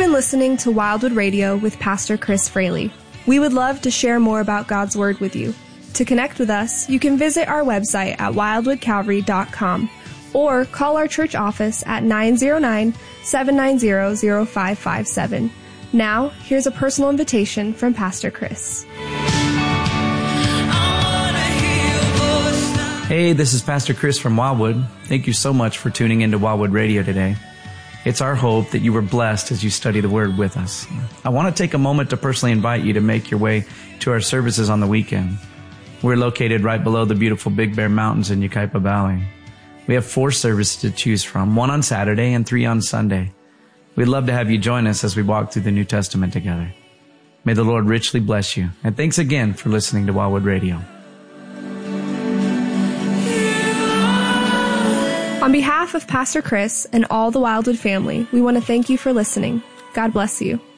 been listening to Wildwood Radio with Pastor Chris Fraley. We would love to share more about God's Word with you. To connect with us, you can visit our website at wildwoodcalvary.com or call our church office at 909-790-0557. Now, here's a personal invitation from Pastor Chris. Hey, this is Pastor Chris from Wildwood. Thank you so much for tuning into Wildwood Radio today. It's our hope that you were blessed as you study the Word with us. I want to take a moment to personally invite you to make your way to our services on the weekend. We're located right below the beautiful Big Bear Mountains in Yucaipa Valley. We have 4 services to choose from, 1 on Saturday and 3 on Sunday. We'd love to have you join us as we walk through the New Testament together. May the Lord richly bless you. And thanks again for listening to Wildwood Radio. On behalf of Pastor Chris and all the Wildwood family, we want to thank you for listening. God bless you.